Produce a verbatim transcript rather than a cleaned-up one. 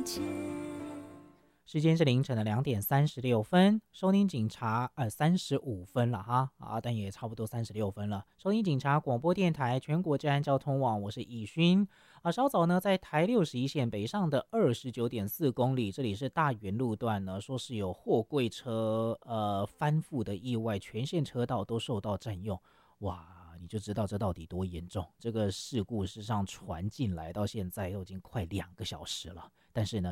时间是凌晨的两点三十六分，收听警察呃三十五分了哈啊，但也差不多三十六分了。收听警察广播电台全国治安交通网，我是易勋啊。稍早呢，在台六十一线北上的二十九点四公里，这里是大园路段呢，说是有货柜车呃翻覆的意外，全线车道都受到占用，哇！你就知道这到底多严重。这个事故事实上传进来到现在都已经快两个小时了，但是呢